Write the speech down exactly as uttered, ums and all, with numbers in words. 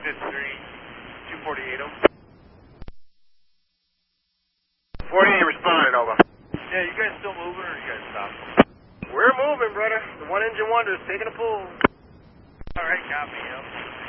This three, two forty-eight them. forty-eight responded, over. Yeah, you guys still moving or you guys stopped? We're moving, brother. The one engine wonder is taking a pull. Alright, copy, yep.